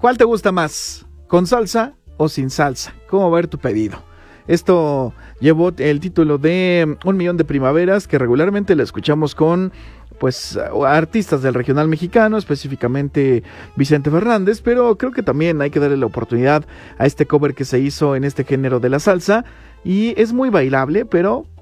¿Cuál te gusta más? ¿Con salsa o sin salsa? ¿Cómo va a ver tu pedido? Esto llevó el título de 1,000,000 de primaveras, que regularmente la escuchamos con pues artistas del regional mexicano, específicamente Vicente Fernández, pero creo que también hay que darle la oportunidad a este cover que se hizo en este género de la salsa, y es muy bailable, pero